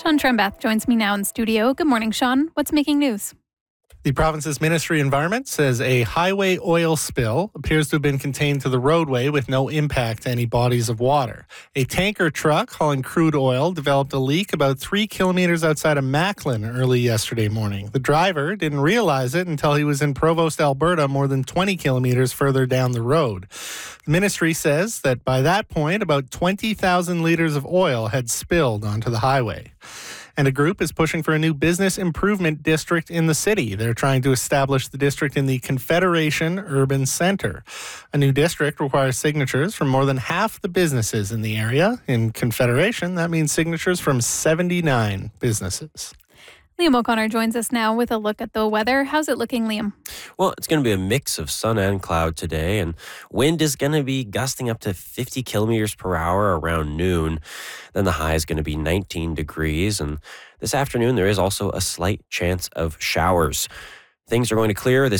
Sean Trembath joins me now in studio. Good morning, Sean. What's making news? The province's Ministry of Environment says a highway oil spill appears to have been contained to the roadway with no impact to any bodies of water. A tanker truck hauling crude oil developed a leak about 3 kilometers outside of Macklin early yesterday morning. The driver didn't realize it until he was in Provost, Alberta, more than 20 kilometers further down the road. The ministry says that by that point, about 20,000 liters of oil had spilled onto the highway. And a group is pushing for a new business improvement district in the city. They're trying to establish the district in the Confederation Urban Center. A new district requires signatures from more than half the businesses in the area. In Confederation, that means signatures from 79 businesses. Liam O'Connor joins us now with a look at the weather. How's it looking, Liam? Well, it's going to be a mix of sun and cloud today, and wind is going to be gusting up to 50 kilometers per hour around noon. Then the high is going to be 19 degrees, and this afternoon there is also a slight chance of showers. Things are going to clear this